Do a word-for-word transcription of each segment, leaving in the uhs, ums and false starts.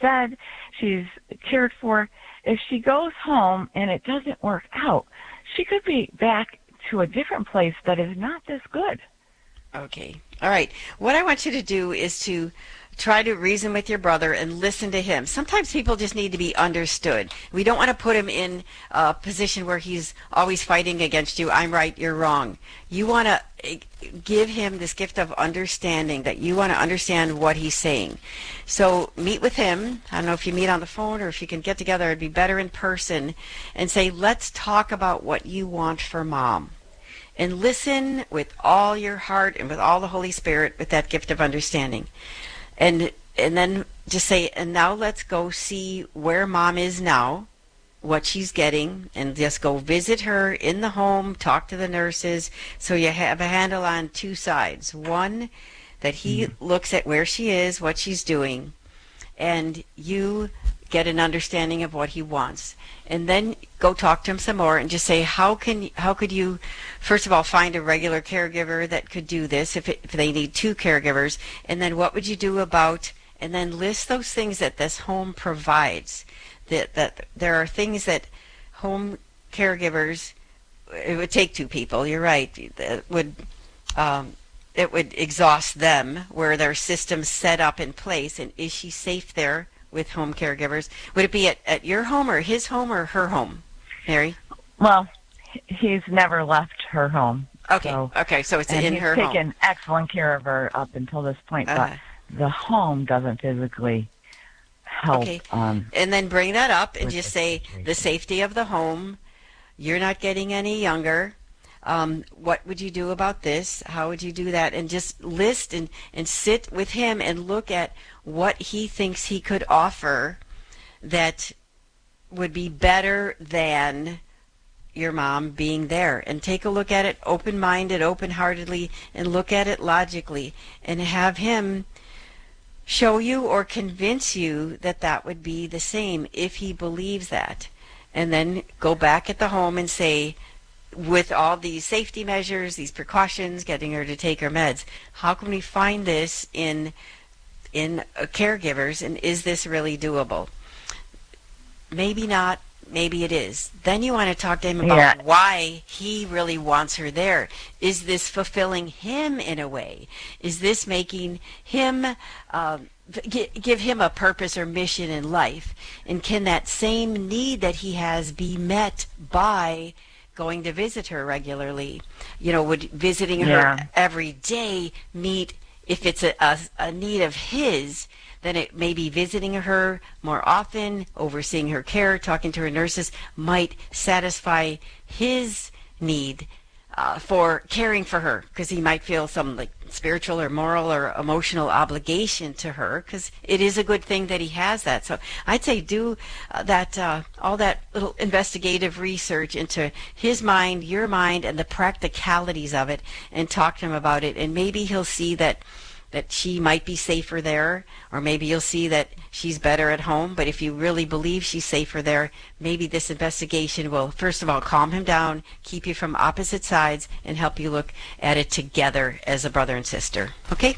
fed, she's cared for. If she goes home and it doesn't work out, she could be back to a different place that is not this good. Okay. All right. What I want you to do is to try to reason with your brother and listen to him. Sometimes people just need to be understood. We don't want to put him in a position where he's always fighting against you. I'm right, you're wrong. You want to give him this gift of understanding, that you want to understand what he's saying. So meet with him. I don't know if you meet on the phone or if you can get together. It'd be better in person, and say, let's talk about what you want for Mom. And listen with all your heart and with all the Holy Spirit with that gift of understanding. And and then just say, and now let's go see where Mom is now, what she's getting, and just go visit her in the home, talk to the nurses, so you have a handle on two sides. One, that he mm-hmm. looks at where she is, what she's doing, and you get an understanding of what he wants. And then go talk to him some more and just say, how can how could you, first of all, find a regular caregiver that could do this if, it, if they need two caregivers, and then what would you do about, and then list those things that this home provides. That, that there are things that home caregivers, it would take two people, you're right, it would, um, it would exhaust them, where their system's set up in place, and is she safe there with home caregivers? Would it be at, at your home or his home or her home, Mary? Well, he's never left her home. Okay, so, okay, so it's in her home. And he's taken excellent care of her up until this point, uh-huh. but the home doesn't physically help. Okay, um, and then bring that up and just say, the safety of the home, you're not getting any younger. Um, what would you do about this? How would you do that? And just list and, and sit with him and look at what he thinks he could offer that would be better than your mom being there. And take a look at it open-minded, open-heartedly, and look at it logically, and have him show you or convince you that that would be the same if he believes that. And then go back at the home and say, with all these safety measures, these precautions, getting her to take her meds, how can we find this in in uh, caregivers, and is this really doable? Maybe not, maybe it is. Then you want to talk to him about yeah. why he really wants her there. Is this fulfilling him in a way? Is this making him, uh, g- give him a purpose or mission in life? And can that same need that he has be met by going to visit her regularly? You know, would visiting yeah. her every day meet, if it's a, a, a need of his, then it may be visiting her more often, overseeing her care, talking to her nurses, might satisfy his need uh, for caring for her, because he might feel some like spiritual or moral or emotional obligation to her, because it is a good thing that he has that. So I'd say do uh, that, uh, all that little investigative research into his mind, your mind, and the practicalities of it, and talk to him about it. And maybe he'll see that that she might be safer there, or maybe you'll see that she's better at home. But if you really believe she's safer there, maybe this investigation will, first of all, calm him down, keep you from opposite sides, and help you look at it together as a brother and sister. Okay?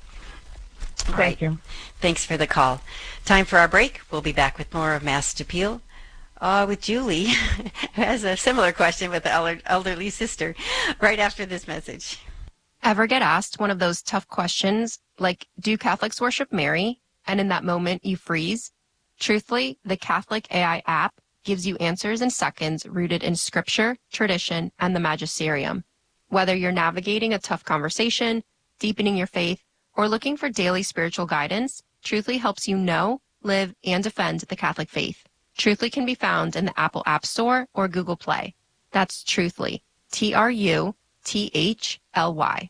All Thank right. you. Thanks for the call. Time for our break. We'll be back with more of Masked Appeal uh, with Julie, who has a similar question with the elder- elderly sister, right after this message. Ever get asked one of those tough questions like, do Catholics worship Mary? And in that moment you freeze? Truthfully, the Catholic A I app gives you answers in seconds rooted in scripture, tradition, and the magisterium. Whether you're navigating a tough conversation, deepening your faith, or looking for daily spiritual guidance, Truthfully helps you know, live, and defend the Catholic faith. Truthfully can be found in the Apple App Store or Google Play. That's Truthfully, T R U T H L Y.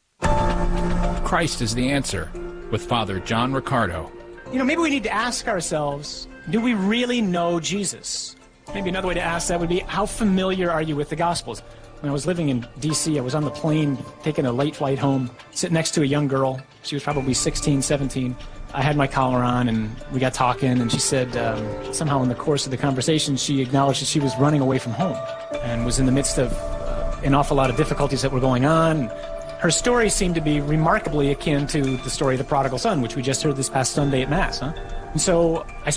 Christ is the answer, with Father John Riccardo. You know, maybe we need to ask ourselves, do we really know Jesus? Maybe another way to ask that would be, how familiar are you with the Gospels? When I was living in D C, I was on the plane, taking a late flight home, sitting next to a young girl. She was probably sixteen, seventeen. I had my collar on, and we got talking, and she said, um, somehow in the course of the conversation, she acknowledged that she was running away from home and was in the midst of uh, an awful lot of difficulties that were going on. Her story seemed to be remarkably akin to the story of the prodigal son, which we just heard this past Sunday at Mass, huh? And so I